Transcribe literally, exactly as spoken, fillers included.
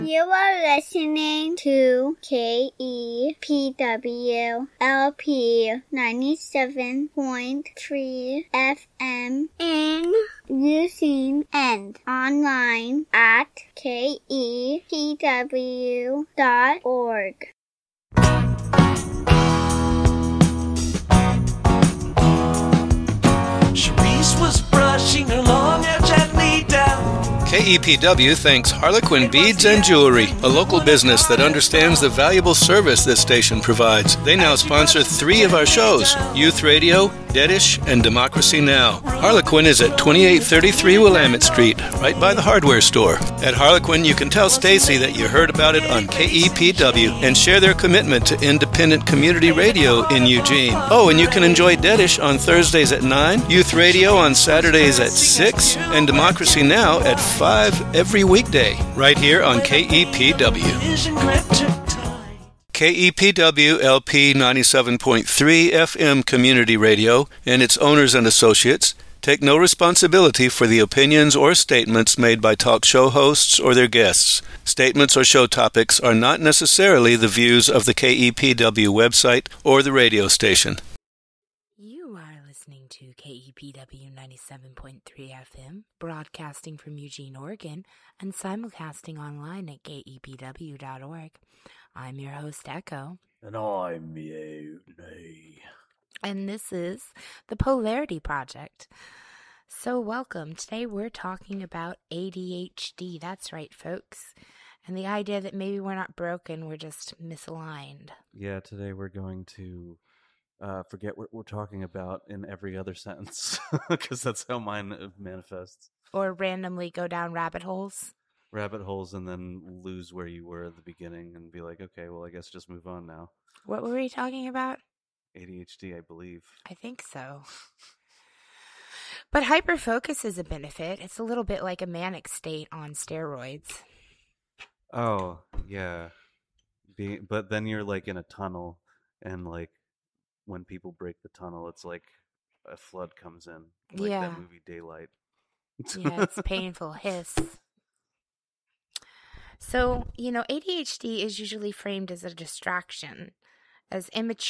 You are listening to K E P W L P ninety-seven point three F M in Eugene and online at K E P W dot org. Cherise was brushing her long hair gently down. K E P W thanks Harlequin Beads and Jewelry, a local business that understands the valuable service this station provides. They now sponsor three of our shows, Youth Radio, Deadish, and Democracy Now! Harlequin is at twenty-eight thirty-three Willamette Street, right by the hardware store. At Harlequin, you can tell Stacy that you heard about it on K E P W and share their commitment to independent community radio in Eugene. Oh, and you can enjoy Deadish on Thursdays at nine, Youth Radio on Saturdays at six, and Democracy Now! At five every weekday, right here on K E P W. K E P W L P ninety-seven point three F M Community Radio and its owners and associates take no responsibility for the opinions or statements made by talk show hosts or their guests. Statements or show topics are not necessarily the views of the K E P W website or the radio station. You are listening to K E P W ninety-seven point three F M, broadcasting from Eugene, Oregon, and simulcasting online at K E P W dot org. I'm your host, Echo. And I'm Mutiny. And this is the Polarity Project. So welcome. Today we're talking about A D H D. That's right, folks. And the idea that maybe we're not broken, we're just misaligned. Yeah, today we're going to uh, forget what we're talking about in every other sentence, because that's how mine manifests. Or randomly go down rabbit holes. Rabbit holes and then lose where you were at the beginning and be like, okay, well, I guess just move on now. What were we talking about? A D H D, I believe. I think so. But hyperfocus is a benefit. It's a little bit like a manic state on steroids. Oh, yeah. Be, but then you're like in a tunnel, and like when people break the tunnel, it's like a flood comes in. Like yeah. that movie Daylight. Yeah, it's painful. Hiss. So, you know, A D H D is usually framed as a distraction, as immature